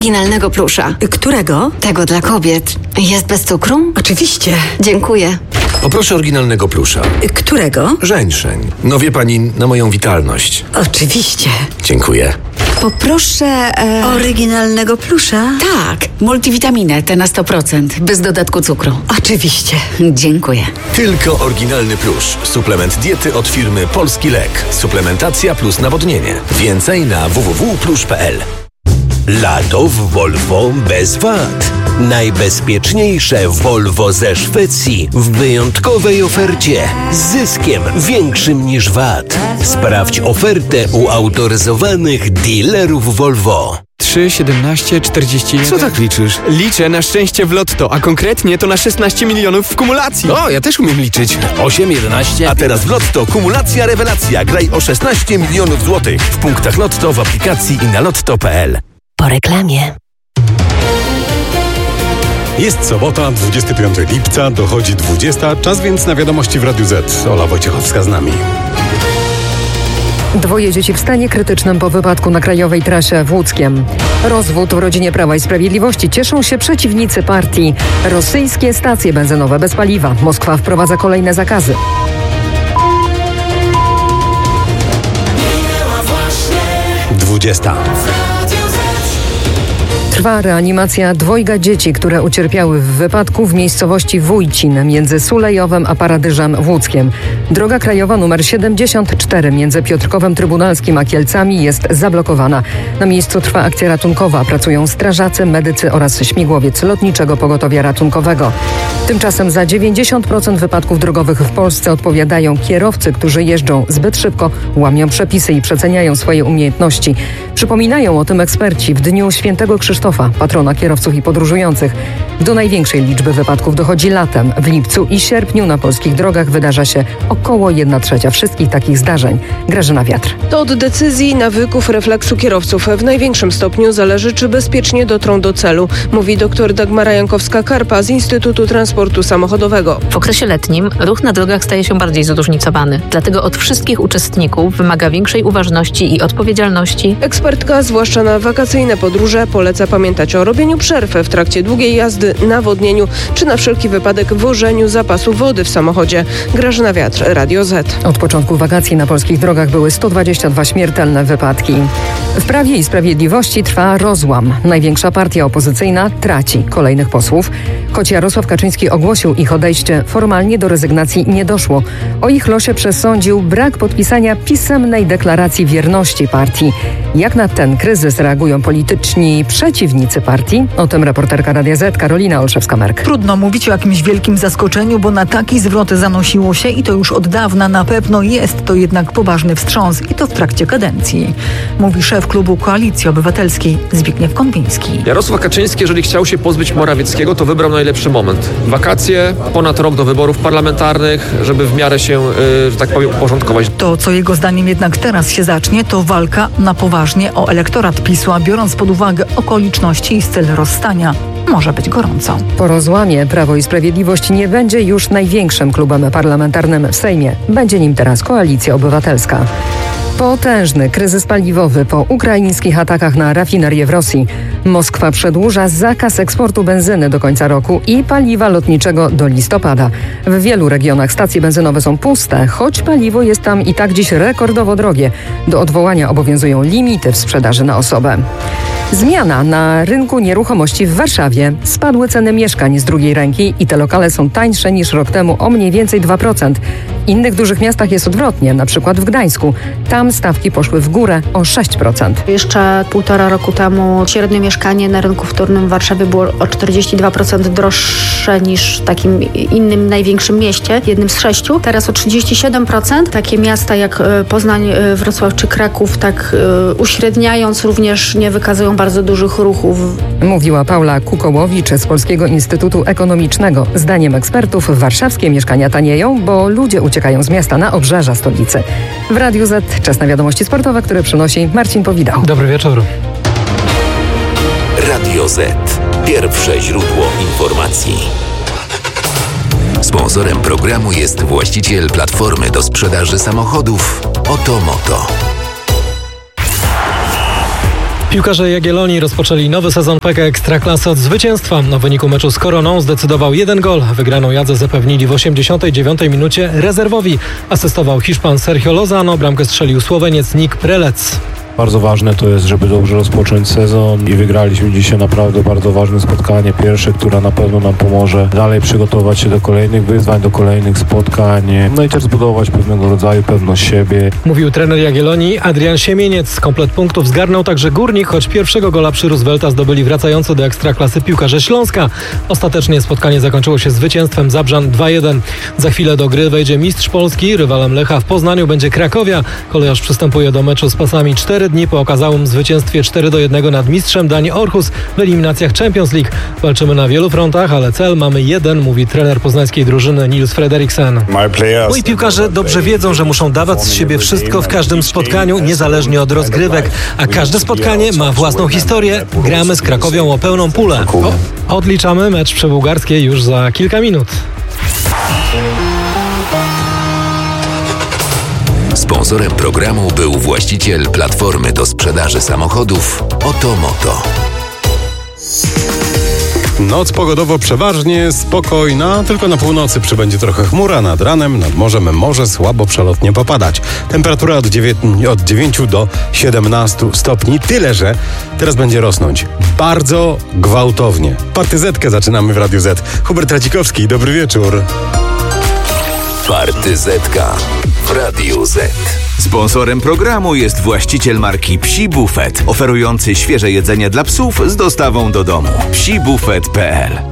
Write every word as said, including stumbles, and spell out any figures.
Oryginalnego plusza. Którego? Tego dla kobiet. Jest bez cukru? Oczywiście. Dziękuję. Poproszę oryginalnego plusza. Którego? Żeńszeń. No wie pani, na moją witalność. Oczywiście. Dziękuję. Poproszę e... oryginalnego plusza. Tak, multivitaminę, te na sto procent, bez dodatku cukru. Oczywiście. Dziękuję. Tylko oryginalny plusz. Suplement diety od firmy Polski Lek. Suplementacja plus nawodnienie. Więcej na w w w kropka plusz kropka p l. Lato w Volvo bez V A T. Najbezpieczniejsze Volvo ze Szwecji w wyjątkowej ofercie z zyskiem większym niż V A T. Sprawdź ofertę u autoryzowanych dealerów Volvo. trzy, siedemnaście, czterdzieści jeden. Co tak liczysz? Liczę na szczęście w lotto, a konkretnie to na szesnaście milionów w kumulacji. O, ja też umiem liczyć. osiem, jedenaście. A teraz w Lotto kumulacja rewelacja. Graj o szesnaście milionów złotych w punktach Lotto, w aplikacji i na lotto kropka p l. Po reklamie. Jest sobota, dwudziestego piątego lipca, dochodzi dwudziesta. Czas więc na wiadomości w Radiu Z. Ola Wojciechowska z nami. Dwoje dzieci w stanie krytycznym po wypadku na krajowej trasie w Łódzkiem. Rozwód w rodzinie Prawa i Sprawiedliwości. Cieszą się przeciwnicy partii. Rosyjskie stacje benzynowe bez paliwa. Moskwa wprowadza kolejne zakazy. dwudziesta. Trwa reanimacja dwojga dzieci, które ucierpiały w wypadku w miejscowości Wójcin między Sulejowem a Paradyżem w Łódzkiem. Droga krajowa nr siedemdziesiąt cztery między Piotrkowem Trybunalskim a Kielcami jest zablokowana. Na miejscu trwa akcja ratunkowa. Pracują strażacy, medycy oraz śmigłowiec Lotniczego Pogotowia Ratunkowego. Tymczasem za dziewięćdziesiąt procent wypadków drogowych w Polsce odpowiadają kierowcy, którzy jeżdżą zbyt szybko, łamią przepisy i przeceniają swoje umiejętności. Przypominają o tym eksperci w Dniu Świętego Krzysztofa, patrona kierowców i podróżujących. Do największej liczby wypadków dochodzi latem. W lipcu i sierpniu na polskich drogach wydarza się około jedna trzecia wszystkich takich zdarzeń. Grażyna Wiatr. To od decyzji, nawyków, refleksu kierowców w największym stopniu zależy, czy bezpiecznie dotrą do celu, mówi dr Dagmara Jankowska-Karpa z Instytutu Transportu Samochodowego. W okresie letnim ruch na drogach staje się bardziej zróżnicowany. Dlatego od wszystkich uczestników wymaga większej uważności i odpowiedzialności. Ekspertka, zwłaszcza na wakacyjne podróże, poleca pamiętać o robieniu przerw w trakcie długiej jazdy, nawodnieniu czy na wszelki wypadek wożeniu zapasu wody w samochodzie. Grażyna Wiatr, Radio Z. Od początku wakacji na polskich drogach były sto dwadzieścia dwa śmiertelne wypadki. W Prawie i Sprawiedliwości trwa rozłam. Największa partia opozycyjna traci kolejnych posłów. Choć Jarosław Kaczyński ogłosił ich odejście, formalnie do rezygnacji nie doszło. O ich losie przesądził brak podpisania pisemnej deklaracji wierności partii. Jak na ten kryzys reagują polityczni przeciwnicy partii? O tym reporterka Radia Z Karolina Olszewska-Merk. Trudno mówić o jakimś wielkim zaskoczeniu, bo na taki zwrot zanosiło się i to już od dawna. Na pewno jest to jednak poważny wstrząs i to w trakcie kadencji, mówi szef klubu Koalicji Obywatelskiej Zbigniew Konwiński. Jarosław Kaczyński, jeżeli chciał się pozbyć Morawieckiego, to wybrał najlepszy moment. Wakacje, ponad rok do wyborów parlamentarnych, żeby w miarę się, yy, że tak powiem, uporządkować. To, co jego zdaniem jednak teraz się zacznie, to walka na poważnie o elektorat PiSu, a biorąc pod uwagę okoliczności i styl rozstania, może być gorąco. Po rozłamie Prawo i Sprawiedliwość nie będzie już największym klubem parlamentarnym w Sejmie. Będzie nim teraz Koalicja Obywatelska. Potężny kryzys paliwowy po ukraińskich atakach na rafinerię w Rosji. Moskwa przedłuża zakaz eksportu benzyny do końca roku i paliwa lotniczego do listopada. W wielu regionach stacje benzynowe są puste, choć paliwo jest tam i tak dziś rekordowo drogie. Do odwołania obowiązują limity w sprzedaży na osobę. Zmiana na rynku nieruchomości w Warszawie. Spadły ceny mieszkań z drugiej ręki i te lokale są tańsze niż rok temu o mniej więcej dwa procent. W innych dużych miastach jest odwrotnie, na przykład w Gdańsku. Tam stawki poszły w górę o sześć procent. Jeszcze półtora roku temu średnie mieszkanie na rynku wtórnym w Warszawie było o czterdzieści dwa procent droższe niż w takim innym największym mieście, jednym z sześciu. Teraz o trzydzieści siedem procent. Takie miasta jak Poznań, Wrocław czy Kraków, tak uśredniając, również nie wykazują bardzo dużych ruchów. Mówiła Paula Kukołowicz z Polskiego Instytutu Ekonomicznego. Zdaniem ekspertów warszawskie mieszkania tanieją, bo ludzie uciekają z miasta na obrzeża stolicy. W Radiu Z czas na wiadomości sportowe, które przynosi Marcin Powidał. Dobry wieczór. Radio Z. Pierwsze źródło informacji. Sponsorem programu jest właściciel platformy do sprzedaży samochodów Oto Moto. Piłkarze Jagiellonii rozpoczęli nowy sezon P K Ekstraklasy od zwycięstwa. O wyniku meczu z Koroną zdecydował jeden gol. Wygraną Jadze zapewnili w osiemdziesiątej dziewiątej minucie rezerwowi. Asystował Hiszpan Sergio Lozano, bramkę strzelił Słoweniec Nik Prelec. Bardzo ważne to jest, żeby dobrze rozpocząć sezon i wygraliśmy dzisiaj naprawdę bardzo ważne spotkanie. Pierwsze, które na pewno nam pomoże dalej przygotować się do kolejnych wyzwań, do kolejnych spotkań, no i też zbudować pewnego rodzaju pewność siebie. Mówił trener Jagiellonii Adrian Siemieniec. Komplet punktów zgarnął także Górnik, choć pierwszego gola przy Roosevelta zdobyli wracający do Ekstraklasy piłkarze Śląska. Ostatecznie spotkanie zakończyło się zwycięstwem Zabrzan dwa jeden. Za chwilę do gry wejdzie mistrz Polski. Rywalem Lecha w Poznaniu będzie Krakowia. Kolejarz przystępuje do meczu z pasami cztery dni po okazałym zwycięstwie cztery do jednego nad mistrzem Danii Aarhus w eliminacjach Champions League. Walczymy na wielu frontach, ale cel mamy jeden, mówi trener poznańskiej drużyny Nils Frederiksen. Moi piłkarze dobrze wiedzą, że muszą dawać z siebie wszystko w każdym spotkaniu, niezależnie od rozgrywek, a każde spotkanie ma własną historię. Gramy z Krakowią o pełną pulę. O, odliczamy mecz przebułgarskiej już za kilka minut. Sponsorem programu był właściciel platformy do sprzedaży samochodów Otomoto. Noc pogodowo przeważnie spokojna, tylko na północy przybędzie trochę chmura, nad ranem nad morzem może słabo przelotnie popadać. Temperatura od, dziewięć, od dziewięciu do siedemnastu stopni, tyle że teraz będzie rosnąć bardzo gwałtownie. Partyzetkę zaczynamy w Radiu Z. Hubert Radzikowski, dobry wieczór. Partyzetka w Radiu Z. Sponsorem programu jest właściciel marki Psi Buffet, oferujący świeże jedzenie dla psów z dostawą do domu. psi buffet kropka p l